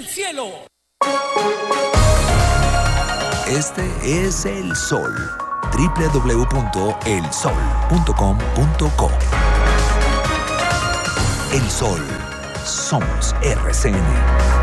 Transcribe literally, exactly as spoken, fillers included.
el cielo. Este es El Sol. doble u doble u doble u punto el sol punto com punto co. El Sol. Somos R C N.